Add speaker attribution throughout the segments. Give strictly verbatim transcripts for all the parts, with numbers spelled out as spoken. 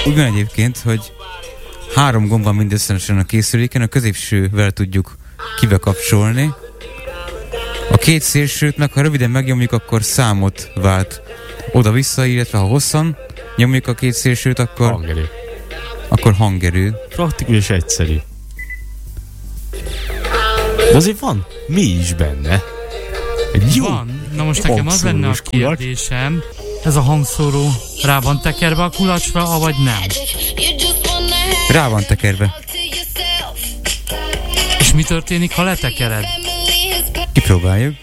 Speaker 1: Úgy van egyébként, hogy három gomb van mindösszesen a készüléken, a középsővel tudjuk kibekapcsolni. A két szélsőt meg, ha röviden megnyomjuk, akkor számot vált oda-vissza, illetve ha hosszan nyomjuk a két szélsőt, akkor
Speaker 2: hangerő.
Speaker 1: Akkor hangerő.
Speaker 2: Praktikus és egyszerű. De azért van mi is benne. Egy jó
Speaker 3: van. Na most nekem az lenne a kérdésem, ez a hangszóró rá van tekerve a kulacsra, avagy nem?
Speaker 1: Rá van tekerve.
Speaker 3: És mi történik, ha letekered?
Speaker 1: Kipróbáljuk.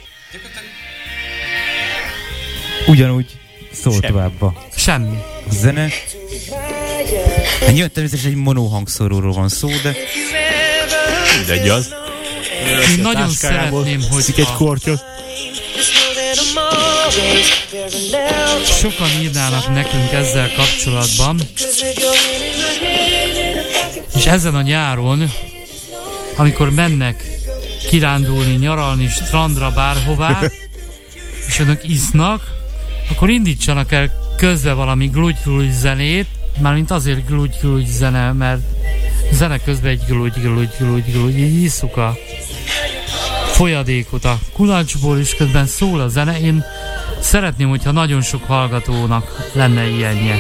Speaker 1: Ugyanúgy szól
Speaker 2: Semmi.
Speaker 1: továbbba.
Speaker 3: Semmi.
Speaker 1: A zene. Hát nyilván természetesen egy mono hangszóróról van szó, de...
Speaker 2: Mindegy az.
Speaker 3: Én nagyon szeretném, hogy
Speaker 2: Szik egy kortyot.
Speaker 3: sokan írnának nekünk ezzel kapcsolatban, és ezen a nyáron, amikor mennek kirándulni, nyaralni, strandra, bárhová, és önök isznak, akkor indítsanak el közbe valami glúgy-glúgy zenét, mármint azért glúgy-glúgy zene, mert zene közben egy glúgy-glúgy-glúgy-glúgy, így isszuk a folyadékot a kulacsból, és közben szól a zene. Én szeretném, hogyha nagyon sok hallgatónak lenne ilyenje.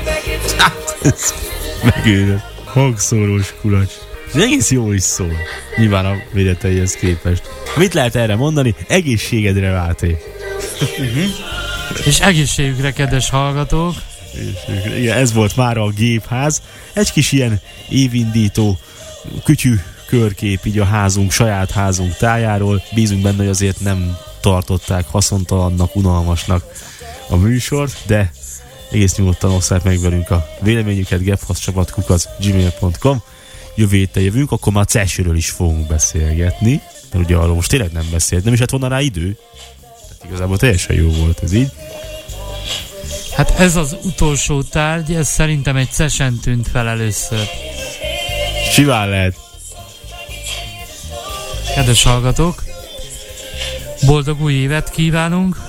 Speaker 2: Megőrök. Hangszórós kulacs. És egész jól is szól. Nyilván a véleteihez képest. Mit lehet erre mondani? Egészségedre, Máté.
Speaker 3: Uh-huh. És egészségükre, kedves hallgatók.
Speaker 2: Igen, ez volt már a Gépház. Egy kis ilyen évindító kütyű körkép így a házunk, saját házunk tájáról. Bízunk benne, hogy azért nem tartották haszontalannak, unalmasnak a műsort, de egész nyugodtan osszák meg velünk a véleményüket. gépház-kukac gmail pont com. Jövő héten jövünk, akkor már C E S-ről is fogunk beszélgetni, mert ugye arról most tényleg nem beszélt, nem is lett volna rá idő. Tehát igazából teljesen jó volt ez így.
Speaker 3: Hát ez az utolsó tárgy, ez szerintem egy C E S-en tűnt fel először.
Speaker 2: Siván lehet.
Speaker 3: Kedves hallgatók, boldog új évet kívánunk!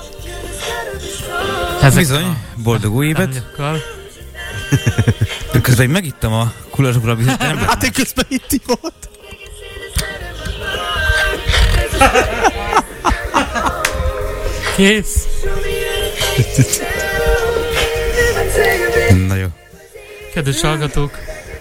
Speaker 3: Ezek
Speaker 1: Bizony, boldog új évet! Közben megittam a kulacsokra, bizony nem
Speaker 2: Hát én közben itt volt!
Speaker 3: Kész!
Speaker 1: Na jó.
Speaker 3: Kedves hallgatók!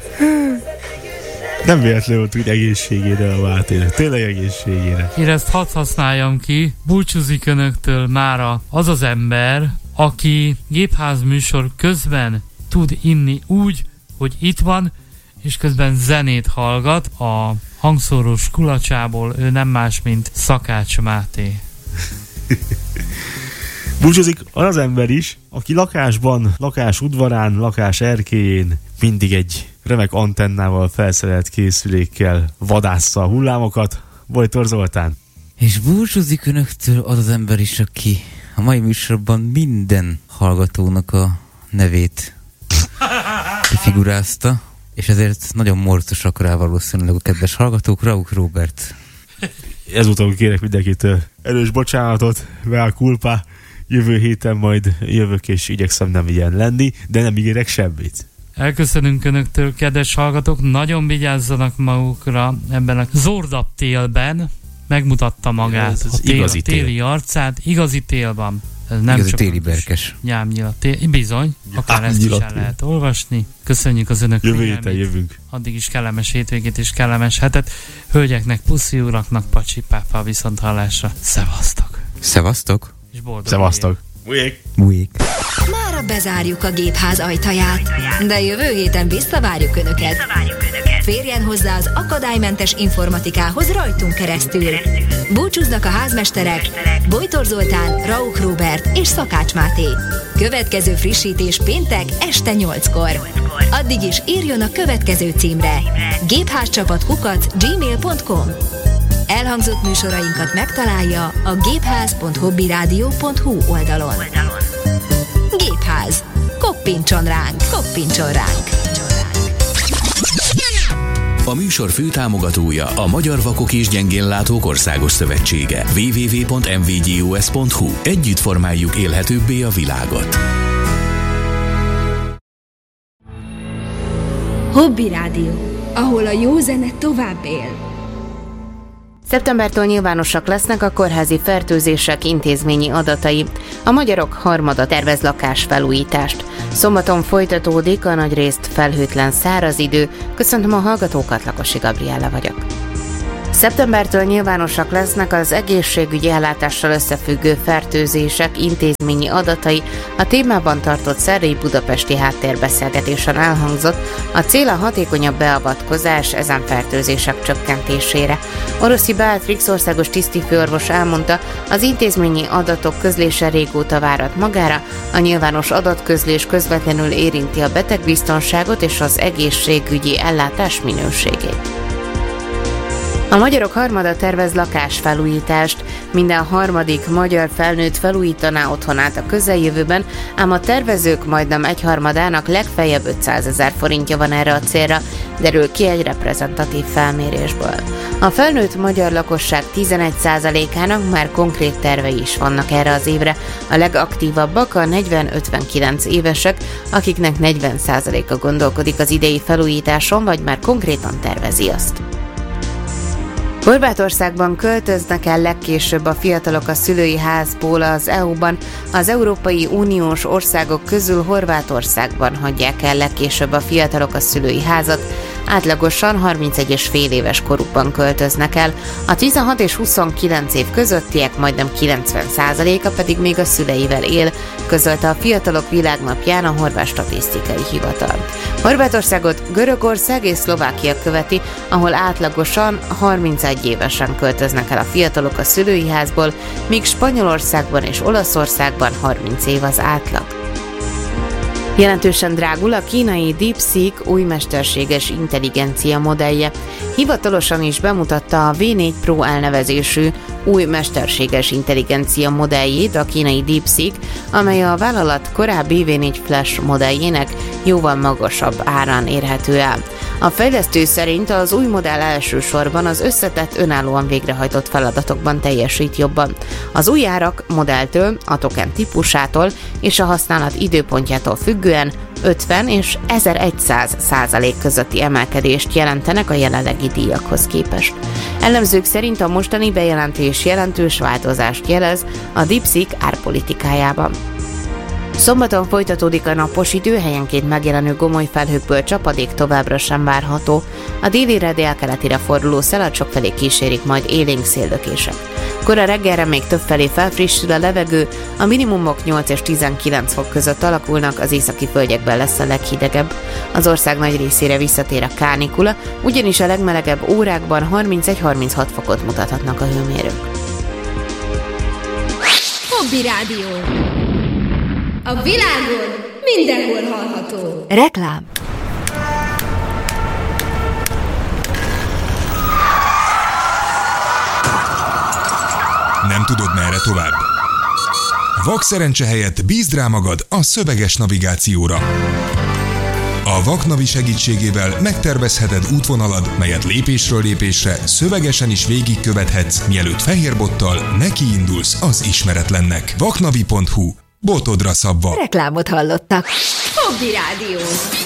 Speaker 2: Nem véletlenül volt úgy egészségére a Mátének. Tényleg egészségére.
Speaker 3: Én ezt hadd használjam ki. Búcsúzik önöktől mára az az ember, aki Gépház műsor közben tud inni úgy, hogy itt van, és közben zenét hallgat. A hangszórós kulacsából ő nem más, mint Szakács Máté.
Speaker 2: Búcsúzik az ember is, aki lakásban, lakás udvarán, lakás erkélyén mindig egy remek antennával felszerelt készülékkel vadásza a hullámokat. Bojtor Zoltán.
Speaker 1: És búcsúzik önöktől az az ember is, aki a mai műsorban minden hallgatónak a nevét kifigurázta, és ezért nagyon morcosak rá valószínűleg a kedves hallgatók. Rauk Róbert.
Speaker 2: Ezúton kérek mindenkitől erős bocsánatot, mea culpa. Jövő héten majd jövök, és igyekszem nem ilyen lenni, de nem ígérek semmit.
Speaker 3: Elköszönünk önöktől, kedves hallgatók, nagyon vigyázzanak magukra ebben a zordabb télben. Megmutatta magát, ez, ez a, tél, igazi a téli tél. Arcát, igazi tél van. Ez nem
Speaker 1: igazi
Speaker 3: csak
Speaker 1: téli berkes.
Speaker 3: Nyámnyilat tél, bizony, akár ezt is el lehet olvasni. Köszönjük az önök
Speaker 2: Jövő héten jövünk.
Speaker 3: Addig is kellemes hétvégét és kellemes hetet. Hölgyeknek, puszi uraknak, pacsi pápa, viszont hallásra. Szevasztok!
Speaker 1: Szevasztok!
Speaker 3: És boldog
Speaker 2: Szevasztok!
Speaker 3: Bujék!
Speaker 1: Bujék!
Speaker 4: Mára bezárjuk a Gépház ajtaját, de jövő héten visszavárjuk Önöket. Férjen hozzá az akadálymentes informatikához rajtunk keresztül. Búcsúznak a házmesterek Bojtor Zoltán, Rauk Róbert és Szakács Máté. Következő frissítés péntek este nyolckor. Addig is írjon a következő címre: gépház kukac gmail pont com. Elhangzott műsorainkat megtalálja a gépház pont hobbyradio pont hu oldalon. Gépház. Koppintson ránk, koppintson ránk.
Speaker 5: A műsor főtámogatója a Magyar Vakok és Gyengénlátók Országos Szövetsége. double-u double-u double-u pont m v g o s pont h u. Együtt formáljuk élhetőbbé a világot.
Speaker 4: Hobby Rádió, ahol a jó zene tovább él.
Speaker 6: Szeptembertől nyilvánosak lesznek a kórházi fertőzések intézményi adatai. A Magyarok Harmada tervez lakásfelújítást. Szombaton folytatódik a nagyrészt felhőtlen száraz idő. Köszöntöm a hallgatókat, Lakosi Gabriella vagyok. Szeptembertől nyilvánosak lesznek az egészségügyi ellátással összefüggő fertőzések intézményi adatai. A témában tartott szerdai budapesti háttérbeszélgetésen elhangzott, a cél a hatékonyabb beavatkozás ezen fertőzések csökkentésére. Oroszi Beatrix országos tisztifőorvos elmondta, az intézményi adatok közlése régóta várat magára, a nyilvános adatközlés közvetlenül érinti a betegbiztonságot és az egészségügyi ellátás minőségét. A Magyarok Harmada tervez lakásfelújítást. Minden harmadik magyar felnőtt felújítaná otthonát a közeljövőben, ám a tervezők majdnem egyharmadának legfeljebb ötszázezer forintja van erre a célra, derül ki egy reprezentatív felmérésből. A felnőtt magyar lakosság tizenegy százalékának már konkrét tervei is vannak erre az évre. A legaktívabbak a negyven-ötvenkilenc évesek, akiknek negyven százaléka gondolkodik az idei felújításon, vagy már konkrétan tervezi azt. Horvátországban költöznek el legkésőbb a fiatalok a szülői házból az é u-ban. Az Európai Uniós országok közül Horvátországban hagyják el legkésőbb a fiatalok a szülői házat. Átlagosan harmincegy és fél éves korukban költöznek el. A tizenhat és huszonkilenc év közöttiek majdnem kilencven százaléka pedig még a szüleivel él, közölte a Fiatalok Világnapján a Horvát Statisztikai Hivatal. Horvátországot Görögország és Szlovákia követi, ahol átlagosan harmincegy évesen költöznek el a fiatalok a szülői házból, míg Spanyolországban és Olaszországban harminc év az átlag. Jelentősen drágul a kínai DeepSeek új mesterséges intelligencia modellje. Hivatalosan is bemutatta a vé négy Pro elnevezésű új mesterséges intelligencia modelljét a kínai DeepSeek, amely a vállalat korábbi vé négy Flash modelljének jóval magasabb árán érhető el. A fejlesztő szerint az új modell elsősorban az összetett, önállóan végrehajtott feladatokban teljesít jobban. Az új árak modelltől, a token típusától és a használat időpontjától függően ötven és ezerszáz százalék közötti emelkedést jelentenek a jelenlegi díjakhoz képest. Elemzők szerint a mostani bejelentés jelentős változást jelez a DeepSeek árpolitikájában. Szombaton folytatódik a napos idő, helyenként megjelenő gomoly felhőkből csapadék továbbra sem várható. A délire délkeletire forduló szelet sokfelé kísérik majd élénk széllökések. Kora reggelre még többfelé felfrissül a levegő, a minimumok nyolc és tizenkilenc fok között alakulnak, az északi földekben lesz a leghidegebb. Az ország nagy részére visszatér a kánikula, ugyanis a legmelegebb órákban harmincegy-harminchat fokot mutathatnak a hőmérők.
Speaker 4: Hobby Rádió. A világon mindenhol hallható.
Speaker 6: Reklám.
Speaker 7: Nem tudod, merre tovább? Vak szerencse helyett bízd rá magad a szöveges navigációra. A Vaknavi segítségével megtervezheted útvonalad, melyet lépésről lépésre szövegesen is végigkövethetsz, mielőtt fehér bottal nekiindulsz az ismeretlennek. vaknavi pont hu. Botodra szabva.
Speaker 4: Reklámot hallottak. Hobby Rádió.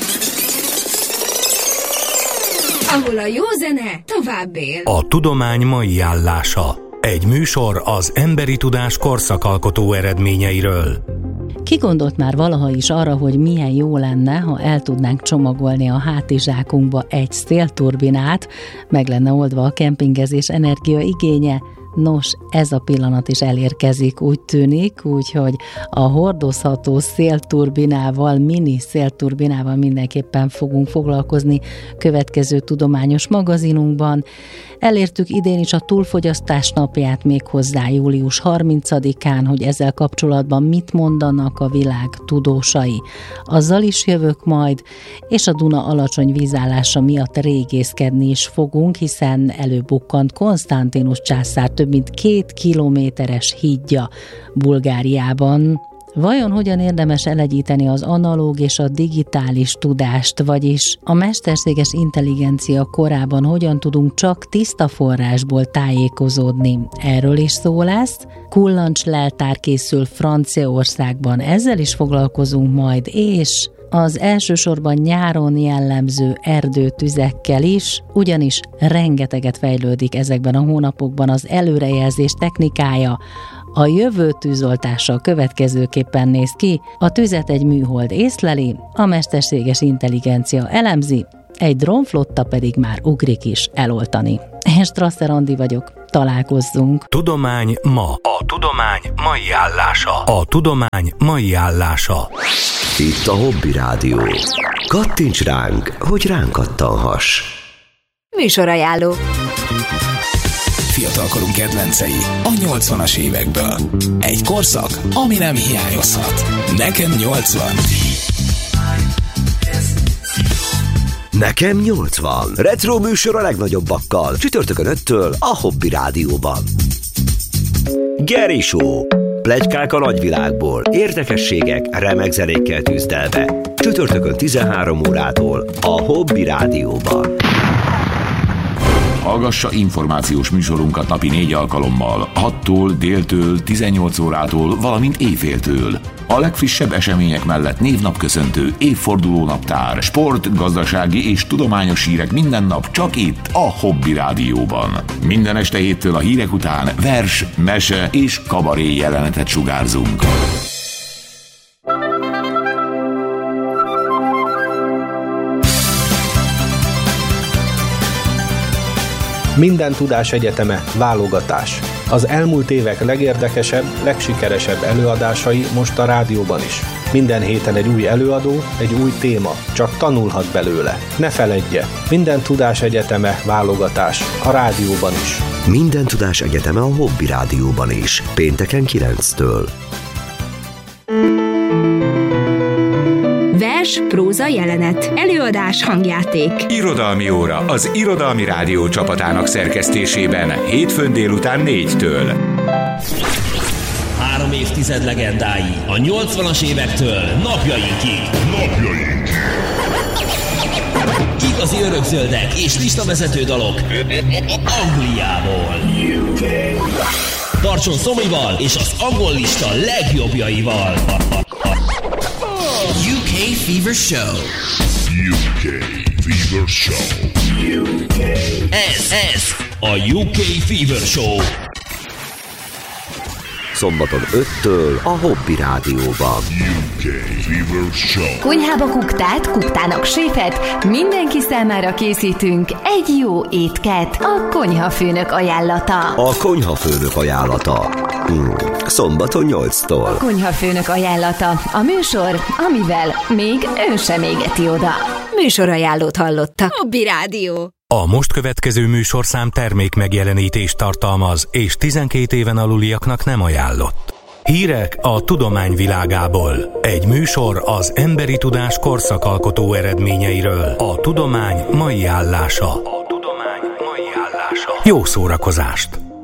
Speaker 4: Ahol a jó zene tovább él.
Speaker 8: A tudomány mai állása. Egy műsor az emberi tudás korszakalkotó eredményeiről.
Speaker 9: Ki gondolt már valaha is arra, hogy milyen jó lenne, ha el tudnánk csomagolni a hátizsákunkba egy szélturbinát, meg lenne oldva a kempingezés energiaigénye? Nos, ez a pillanat is elérkezik, úgy tűnik, úgyhogy a hordozható szélturbinával, mini szélturbinával mindenképpen fogunk foglalkozni következő tudományos magazinunkban. Elértük idén is a túlfogyasztás napját, méghozzá július harmincadikán, hogy ezzel kapcsolatban mit mondanak a világ tudósai. Azzal is jövök majd, és a Duna alacsony vízállása miatt régészkedni is fogunk, hiszen előbukkant Konstantinus császár több mint két kilométeres hídja Bulgáriában. Vajon hogyan érdemes elegyíteni az analóg és a digitális tudást, vagyis a mesterséges intelligencia korában hogyan tudunk csak tiszta forrásból tájékozódni? Erről is szó lesz. Kullancs leltár készül Franciaországban, ezzel is foglalkozunk majd, és az elsősorban nyáron jellemző erdőtüzekkel is, ugyanis rengeteget fejlődik ezekben a hónapokban az előrejelzés technikája. A jövő tűzoltása következőképpen néz ki, a tüzet egy műhold észleli, a mesterséges intelligencia elemzi, egy drónflotta pedig már ugrik is eloltani. Én Strasser Andi vagyok, találkozzunk.
Speaker 8: Tudomány ma. A tudomány mai állása. A tudomány mai állása.
Speaker 10: Itt a Hobby Rádió. Kattints ránk, hogy ránk kattanhass.
Speaker 4: Műsorajánló.
Speaker 5: Fiatalkorunk kedvencei a nyolcvanas évekből. Egy korszak, ami nem hiányozhat. Nekem nyolcvan.
Speaker 10: Nekem nyolcvan. Retro műsor a legnagyobbakkal. Csütörtökön öttől a Hobby Rádióban. Geri Show. Pletykák a nagyvilágból. Érdekességek, remek zenékkel tűzdelve. Csütörtökön tizenhárom órától a Hobby Rádióban.
Speaker 11: Hallgassa információs műsorunkat napi négy alkalommal, hattól, déltől, tizennyolc órától, valamint éjféltől. A legfrissebb események mellett névnapköszöntő, évfordulónaptár, sport, gazdasági és tudományos hírek minden nap csak itt a Hobby Rádióban. Minden este héttől a hírek után vers, mese és kabaré jelenetet sugárzunk.
Speaker 12: Minden tudás egyeteme válogatás. Az elmúlt évek legérdekesebb, legsikeresebb előadásai most a rádióban is. Minden héten egy új előadó, egy új téma, csak tanulhat belőle. Ne feledje, minden tudás egyeteme válogatás, a rádióban is.
Speaker 10: Minden tudás egyeteme a Hobby Rádióban is, pénteken kilenctől.
Speaker 4: Vers, próza, jelenet. Előadás, hangjáték.
Speaker 13: Irodalmi óra az Irodalmi Rádió csapatának szerkesztésében hétfőn délután négytől.
Speaker 14: Három évtized legendái a nyolcvanas évektől napjainkig. Napjainkig. Igazi örökzöldek és listavezető dalok Angliából. Tartson Szomival és az angol lista legjobbjaival.
Speaker 5: U K Fever Show.
Speaker 14: U K Fever Show. U K. Ez, ez a U K Fever Show.
Speaker 10: Szombaton öttől a Hobby Rádióban.
Speaker 14: U K Fever Show.
Speaker 4: Konyhába kuktát, kuktának séfet, mindenki számára készítünk egy jó étket. A konyhafőnök ajánlata.
Speaker 10: A konyhafőnök ajánlata. Hmm. Szombaton nyolctól.
Speaker 4: A konyhafőnök ajánlata. A műsor, amivel még ön sem égeti oda. Műsorajánlót hallotta. Hobby Rádió.
Speaker 8: A most következő műsorszám termék megjelenítést tartalmaz, és tizenkét éven aluliaknak nem ajánlott. Hírek a tudomány világából. Egy műsor az emberi tudás korszakalkotó eredményeiről. A tudomány mai állása. A tudomány mai állása. Jó szórakozást!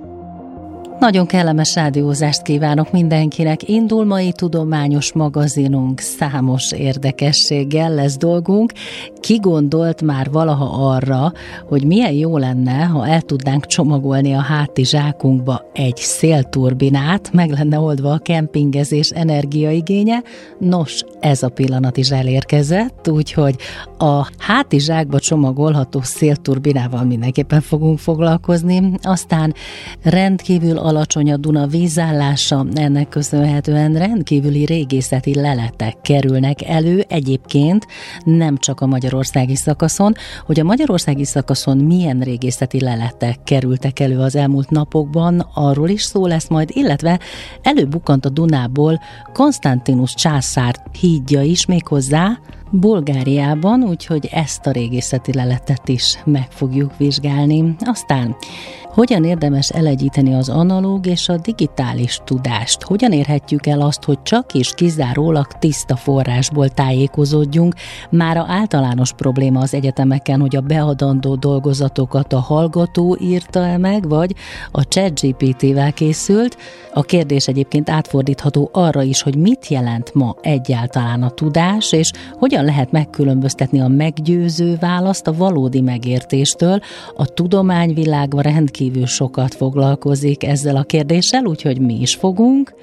Speaker 9: Nagyon kellemes rádiózást kívánok mindenkinek. Indul mai tudományos magazinunk, számos érdekességgel lesz dolgunk. Ki gondolt már valaha arra, hogy milyen jó lenne, ha el tudnánk csomagolni a hátizsákunkba egy szélturbinát, meg lenne oldva a kempingezés energiaigénye? Nos, ez a pillanat is elérkezett, úgyhogy a hátizsákba csomagolható szélturbinával mindenképpen fogunk foglalkozni. Aztán rendkívül alacsony a Duna vízállása, ennek köszönhetően rendkívüli régészeti leletek kerülnek elő, egyébként nem csak a magyarországi szakaszon. Hogy a magyarországi szakaszon milyen régészeti leletek kerültek elő az elmúlt napokban, arról is szó lesz majd, illetve előbukkant a Dunából Konstantinus császár hídja is, méghozzá Bulgáriában, úgyhogy ezt a régészeti leletet is meg fogjuk vizsgálni. Aztán hogyan érdemes elegyíteni az analóg és a digitális tudást? Hogyan érhetjük el azt, hogy csak és kizárólag tiszta forrásból tájékozódjunk? Mára általános probléma az egyetemeken, hogy a beadandó dolgozatokat a hallgató írta meg, vagy a ChatGPT-vel készült. A kérdés egyébként átfordítható arra is, hogy mit jelent ma egyáltalán a tudás, és hogyan lehet megkülönböztetni a meggyőző választ a valódi megértéstől. A tudományvilágban rendkívül sokat foglalkozik ezzel a kérdéssel, úgyhogy mi is fogunk.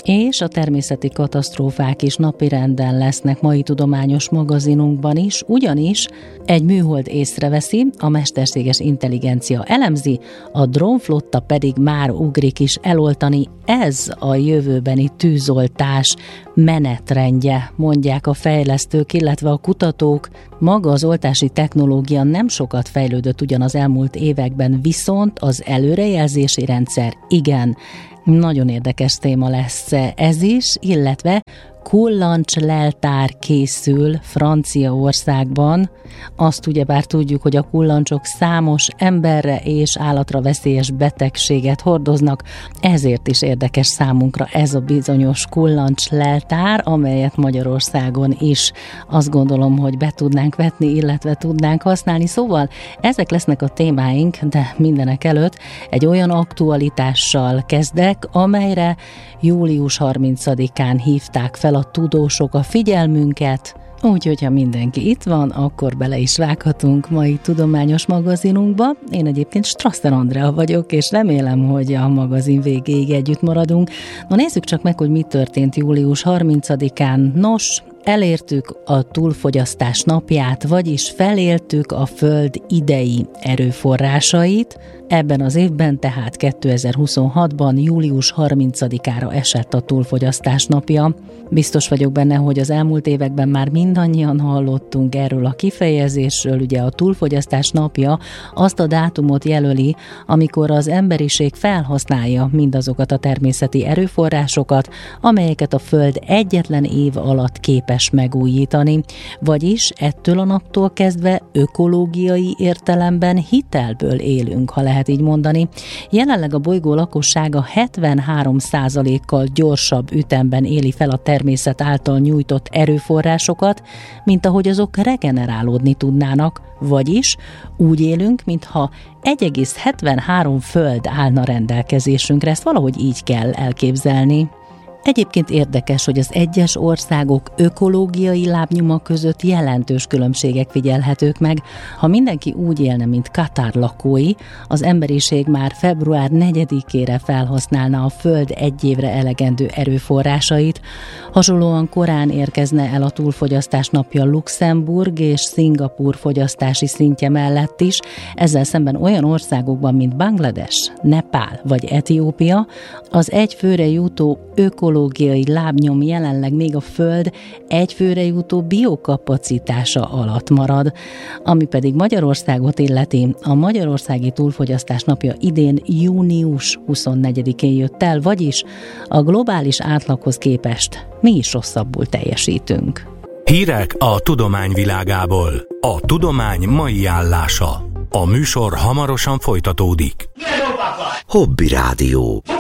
Speaker 9: és a természeti katasztrófák is napirenden lesznek mai tudományos magazinunkban is, ugyanis egy műhold észreveszi, a mesterséges intelligencia elemzi, a drónflotta pedig már ugrik is eloltani. Ez a jövőbeni tűzoltás menetrendje, mondják a fejlesztők, illetve a kutatók. Maga az oltási technológia nem sokat fejlődött ugyan az elmúlt években, viszont az előrejelzési rendszer igen. Nagyon érdekes téma lesz ez is, illetve kullancsleltár készül Franciaországban. Azt ugyebár tudjuk, hogy a kullancsok számos emberre és állatra veszélyes betegséget hordoznak, ezért is érdekes számunkra ez a bizonyos kullancsleltár, amelyet Magyarországon is azt gondolom, hogy be tudnánk vetni, illetve tudnánk használni. Szóval ezek lesznek a témáink, de mindenek előtt egy olyan aktualitással kezdek, amelyre július harmincadikán hívták fel a tudósok a figyelmünket, úgyhogy ha mindenki itt van, akkor bele is vághatunk mai tudományos magazinunkba. Én egyébként Strasser Andrea vagyok, és remélem, hogy a magazin végéig együtt maradunk. Na nézzük csak meg, hogy mi történt július harmincadikán. Nos, elértük a túlfogyasztás napját, vagyis feléltük a Föld idei erőforrásait. Ebben az évben, tehát kétezer-huszonhatban július harmincadikára esett a túlfogyasztás napja. Biztos vagyok benne, hogy az elmúlt években már mindannyian hallottunk erről a kifejezésről. Ugye a túlfogyasztás napja azt a dátumot jelöli, amikor az emberiség felhasználja mindazokat a természeti erőforrásokat, amelyeket a Föld egyetlen év alatt képes megújítani, vagyis ettől a naptól kezdve ökológiai értelemben hitelből élünk, ha lehet így mondani. Jelenleg a bolygó lakossága hetvenhárom százalékkal gyorsabb ütemben éli fel a természet által nyújtott erőforrásokat, mint ahogy azok regenerálódni tudnának, vagyis úgy élünk, mintha egy egész hetvenhárom föld állna rendelkezésünkre, ezt valahogy így kell elképzelni. Egyébként érdekes, hogy az egyes országok ökológiai lábnyoma között jelentős különbségek figyelhetők meg. Ha mindenki úgy élne, mint Katar lakói, az emberiség már február negyedikére felhasználna a Föld egy évre elegendő erőforrásait. Hasonlóan korán érkezne el a túlfogyasztás napja Luxemburg és Szingapúr fogyasztási szintje mellett is. Ezzel szemben olyan országokban, mint Banglades, Nepál vagy Etiópia, az egy főre jutó ökológiai lábnyom jelenleg még a Föld egy főre jutó biokapacitása alatt marad. Ami pedig Magyarországot illeti, a Magyarországi Túlfogyasztás napja idén június huszonnegyedikén jött el, vagyis a globális átlaghoz képest mi is rosszabbul teljesítünk.
Speaker 8: Hírek a tudomány világából. A tudomány mai állása. A műsor hamarosan folytatódik.
Speaker 10: Hobby Rádió.